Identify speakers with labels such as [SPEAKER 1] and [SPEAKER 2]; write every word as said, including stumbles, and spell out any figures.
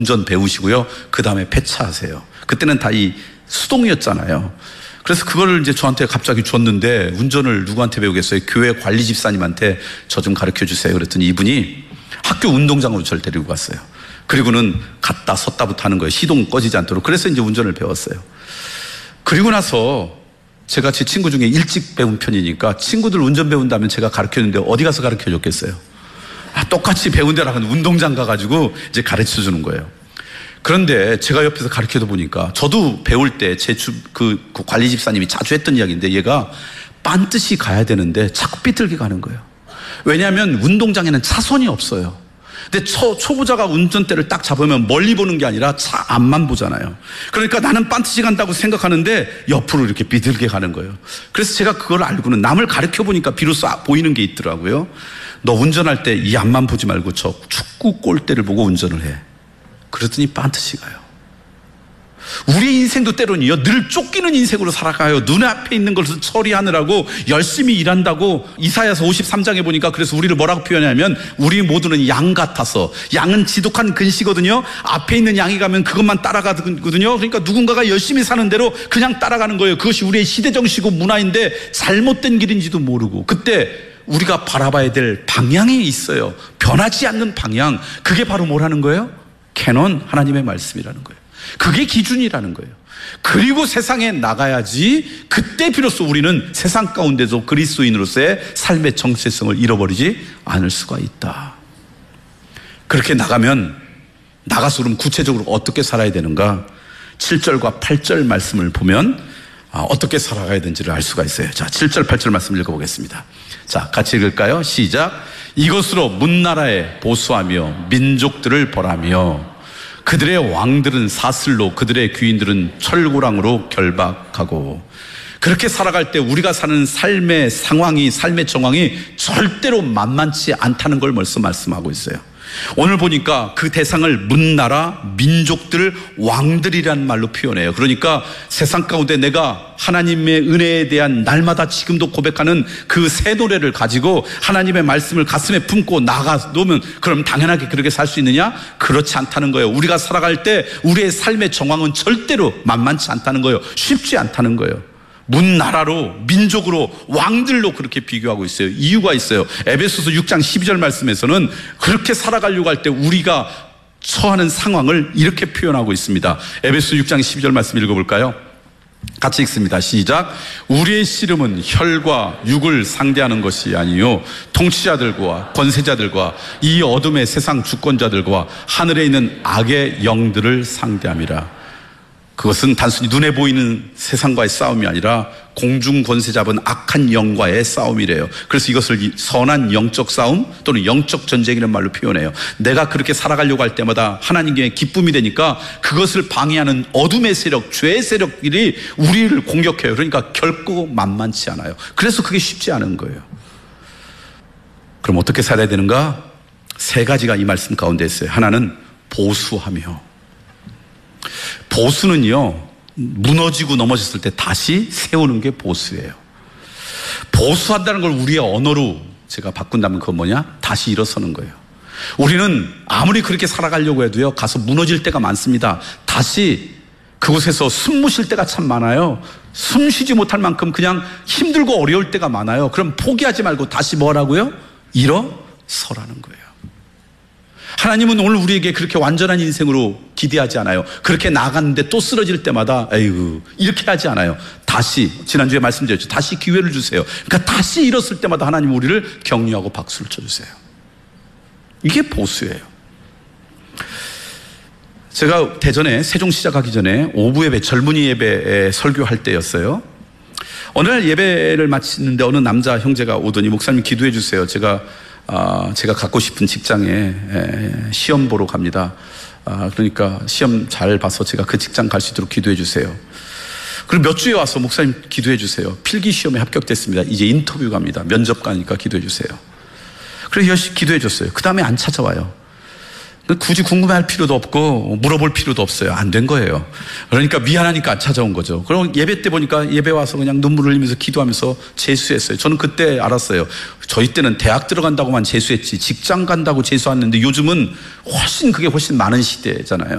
[SPEAKER 1] 운전 배우시고요. 그 다음에 폐차하세요. 그때는 다 이 수동이었잖아요. 그래서 그걸 이제 저한테 갑자기 줬는데 운전을 누구한테 배우겠어요? 교회 관리 집사님한테 저 좀 가르쳐 주세요. 그랬더니 이분이 학교 운동장으로 저를 데리고 갔어요. 그리고는 갔다 섰다부터 하는 거예요. 시동 꺼지지 않도록. 그래서 이제 운전을 배웠어요. 그리고 나서 제가 제 친구 중에 일찍 배운 편이니까 친구들 운전 배운다면 제가 가르쳤는데 어디 가서 가르쳐 줬겠어요? 아, 똑같이 배운 데라는 운동장 가가지고 이제 가르쳐 주는 거예요. 그런데 제가 옆에서 가르쳐도 보니까 저도 배울 때 제 주, 그, 그 관리 집사님이 자주 했던 이야기인데 얘가 반드시 가야 되는데 자꾸 삐뚤게 가는 거예요. 왜냐하면 운동장에는 차선이 없어요. 근데 초, 초보자가 운전대를 딱 잡으면 멀리 보는 게 아니라 차 앞만 보잖아요. 그러니까 나는 반드시 간다고 생각하는데 옆으로 이렇게 비틀게 가는 거예요. 그래서 제가 그걸 알고는 남을 가르쳐 보니까 비로소 보이는 게 있더라고요. 너 운전할 때 이 앞만 보지 말고 저 축구 골대를 보고 운전을 해. 그랬더니 반드시 가요. 우리의 인생도 때로는요, 늘 쫓기는 인생으로 살아가요. 눈앞에 있는 것을 처리하느라고 열심히 일한다고. 이사야서 오십삼 장에 보니까 그래서 우리를 뭐라고 표현하냐면 우리 모두는 양 같아서, 양은 지독한 근시거든요. 앞에 있는 양이 가면 그것만 따라가거든요. 그러니까 누군가가 열심히 사는 대로 그냥 따라가는 거예요. 그것이 우리의 시대정신이고 문화인데 잘못된 길인지도 모르고. 그때 우리가 바라봐야 될 방향이 있어요. 변하지 않는 방향. 그게 바로 뭐라는 거예요? 캐논, 하나님의 말씀이라는 거예요. 그게 기준이라는 거예요. 그리고 세상에 나가야지 그때 비로소 우리는 세상 가운데서 그리스도인으로서의 삶의 정체성을 잃어버리지 않을 수가 있다. 그렇게 나가면 나가서 그럼 구체적으로 어떻게 살아야 되는가? 칠 절과 팔 절 말씀을 보면 어떻게 살아가야 되는지를 알 수가 있어요. 자, 칠 절 팔 절 말씀 읽어보겠습니다. 자, 같이 읽을까요? 시작. 이것으로 문나라에 보수하며 민족들을 벌하며 그들의 왕들은 사슬로 그들의 귀인들은 철고랑으로 결박하고. 그렇게 살아갈 때 우리가 사는 삶의 상황이, 삶의 정황이 절대로 만만치 않다는 걸 벌써 말씀하고 있어요. 오늘 보니까 그 대상을 문나라, 민족들, 왕들이라는 말로 표현해요. 그러니까 세상 가운데 내가 하나님의 은혜에 대한 날마다 지금도 고백하는 그 새 노래를 가지고 하나님의 말씀을 가슴에 품고 나가 놓으면 그럼 당연하게 그렇게 살 수 있느냐? 그렇지 않다는 거예요. 우리가 살아갈 때 우리의 삶의 정황은 절대로 만만치 않다는 거예요. 쉽지 않다는 거예요. 문나라로, 민족으로, 왕들로 그렇게 비교하고 있어요. 이유가 있어요. 에베소서 육 장 십이 절 말씀에서는 그렇게 살아가려고 할 때 우리가 처하는 상황을 이렇게 표현하고 있습니다. 에베소서 육 장 십이 절 말씀 읽어볼까요? 같이 읽습니다. 시작. 우리의 씨름은 혈과 육을 상대하는 것이 아니요 통치자들과 권세자들과 이 어둠의 세상 주권자들과 하늘에 있는 악의 영들을 상대함이라. 그것은 단순히 눈에 보이는 세상과의 싸움이 아니라 공중 권세 잡은 악한 영과의 싸움이래요. 그래서 이것을 선한 영적 싸움 또는 영적 전쟁이라는 말로 표현해요. 내가 그렇게 살아가려고 할 때마다 하나님께 기쁨이 되니까 그것을 방해하는 어둠의 세력, 죄의 세력들이 우리를 공격해요. 그러니까 결코 만만치 않아요. 그래서 그게 쉽지 않은 거예요. 그럼 어떻게 살아야 되는가? 세 가지가 이 말씀 가운데 있어요. 하나는 보수하며. 보수는요, 무너지고 넘어졌을 때 다시 세우는 게 보수예요. 보수한다는 걸 우리의 언어로 제가 바꾼다면 그건 뭐냐? 다시 일어서는 거예요. 우리는 아무리 그렇게 살아가려고 해도요, 가서 무너질 때가 많습니다. 다시 그곳에서 숨 못 쉴 때가 참 많아요. 숨 쉬지 못할 만큼 그냥 힘들고 어려울 때가 많아요. 그럼 포기하지 말고 다시 뭐라고요? 일어서라는 거예요. 하나님은 오늘 우리에게 그렇게 완전한 인생으로 기대하지 않아요. 그렇게 나갔는데 또 쓰러질 때마다 에이구 이렇게 하지 않아요. 다시, 지난주에 말씀드렸죠. 다시 기회를 주세요. 그러니까 다시 일었을 때마다 하나님 우리를 격려하고 박수를 쳐주세요. 이게 보수예요. 제가 대전에 세종 시작하기 전에 오부 예배, 젊은이 예배에 설교할 때였어요. 어느 날 예배를 마치는데 어느 남자 형제가 오더니 목사님 기도해 주세요. 제가 아, 제가 갖고 싶은 직장에 에, 시험 보러 갑니다. 아, 그러니까 시험 잘 봐서 제가 그 직장 갈 수 있도록 기도해 주세요. 그리고 몇 주에 와서 목사님 기도해 주세요. 필기 시험에 합격됐습니다. 이제 인터뷰 갑니다. 면접 가니까 기도해 주세요. 그래서 열심히 기도해 줬어요. 그 다음에 안 찾아와요. 굳이 궁금해할 필요도 없고 물어볼 필요도 없어요. 안 된 거예요. 그러니까 미안하니까 찾아온 거죠. 그럼 예배 때 보니까 예배 와서 그냥 눈물 흘리면서 기도하면서 재수했어요. 저는 그때 알았어요. 저희 때는 대학 들어간다고만 재수했지 직장 간다고 재수했는데 요즘은 훨씬 그게 훨씬 많은 시대잖아요.